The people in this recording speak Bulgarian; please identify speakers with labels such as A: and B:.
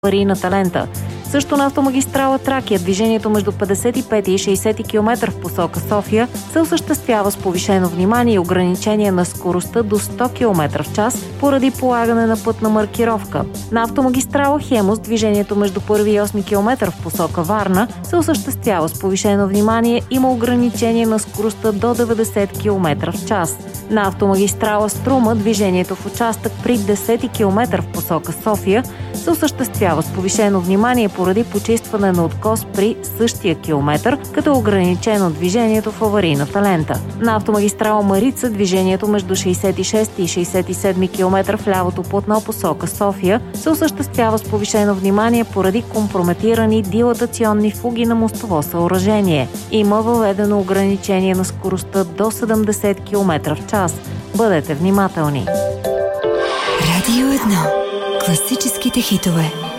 A: аварийната лента. Също на автомагистрала Тракия движението между 55 и 60 км в посока София се осъществява с повишено внимание и ограничение на скоростта до 100 км в час поради полагане на пътна маркировка. На автомагистрала Хемус движението между 1 и 8 км в посока Варна се осъществява с повишено внимание и има ограничение на скоростта до 90 км в час. На автомагистрала Струма движението в участък при 10 км в посока София се осъществява с повишено внимание поради почистване на откос при същия километър, като е ограничено движението в аварийната лента. На автомагистрала Марица движението между 66 и 67 км в лявото платно посока София се осъществява с повишено внимание поради компрометирани дилатационни фуги на мостово съоръжение. Има въведено ограничение на скоростта до 70 км в час. Бъдете внимателни!
B: Радио 1. Класическите хитове.